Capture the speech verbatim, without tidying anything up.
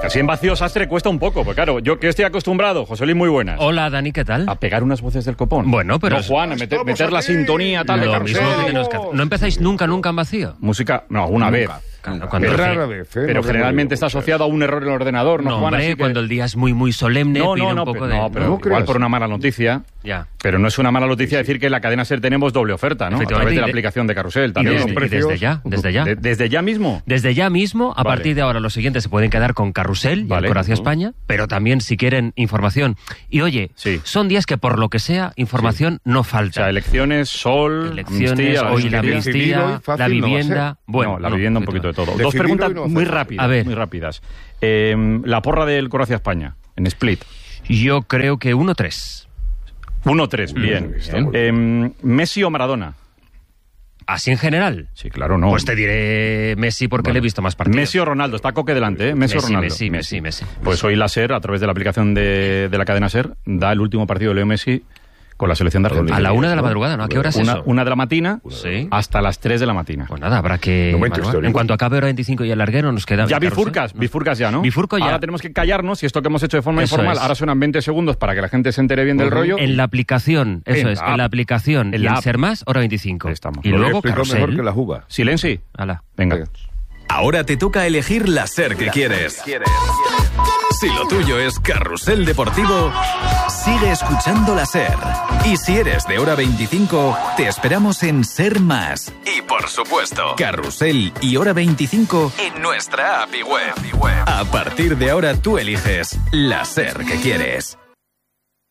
Así en vacío sastre cuesta un poco, porque claro, yo que estoy acostumbrado, José Luis, muy buenas. Hola, Dani, ¿qué tal? A pegar unas voces del copón. Bueno, pero... No, Juan, a meter, meter la sintonía tal de Lo Carrusel. mismo que tenemos que hacer. ¿No empezáis nunca, nunca en vacío? Música, no, alguna vez. Claro, cuando Es el- rara vez, ¿eh? Pero No generalmente está recuerdo. asociado a un error en el ordenador, ¿no, No, Juan? hombre, Así que- cuando el día es muy, muy solemne, No, pide no, un no, poco pero, de... no, pero No igual creas. por una mala noticia. Ya. Pero no es una mala noticia decir que en la cadena SER tenemos doble oferta, ¿no? A Efectivamente, través de y la de- aplicación de Carrusel Y también. desde, los y precios. desde ya, desde ya. De- desde ya mismo. Desde ya mismo, a Vale. partir de ahora, los siguientes se pueden quedar con Carrusel y Vale. el Cor hacia Ujú. España, pero también si quieren información. Y oye, Sí. son días que por lo que sea, información no O falta. sea, elecciones, sol, Elecciones, amnistía, hoy la Decidir amnistía, hoy fácil la no va a vivienda... ser. Bueno, no, la no, vivienda un poquito de todo. Decidir Dos preguntas hoy no va a muy ser rápidas, fácil. A ver. muy rápidas. Eh, la porra del Cor hacia España, en Split. Yo creo que uno tres. uno tres, bien. está muy Eh, Messi o Maradona. Así en general. Sí, claro, no. Pues te diré Messi porque le he visto más partidos. Messi o Ronaldo, está Coque delante, ¿eh? Messi, o Messi, Ronaldo. Messi, Messi, Messi. Pues hoy la SER, a través de la aplicación de, de la cadena SER, da el último partido de Leo Messi con la selección de Argentina. A la una de la madrugada, ¿no? ¿A qué hora es Una, eso? una de la matina Sí. hasta las tres de la matina. Pues nada, habrá que... Momento madrugar. histórico. En cuanto acabe hora veinticinco y el larguero, nos queda... Ya Carrusel, bifurcas, ¿no? bifurcas ya, ¿no? Bifurco ya. Ahora tenemos que callarnos y esto que hemos hecho de forma Eso informal, es. ahora suenan veinte segundos para que la gente se entere bien del Ujú. rollo. En la aplicación, eso En es, la en la app. aplicación En y la en app. Ser Más, hora veinticinco. Ahí estamos. Y Lo he luego explicado mejor Carrusel. que la juga. Silenci. Ala. Venga. Ahora te toca elegir la SER que quieres. Si lo tuyo es Carrusel Deportivo, sigue escuchando la SER. Y si eres de hora veinticinco, te esperamos en Ser Más. Y por supuesto, Carrusel y hora veinticinco en nuestra app y web. A partir de ahora tú eliges la SER que quieres.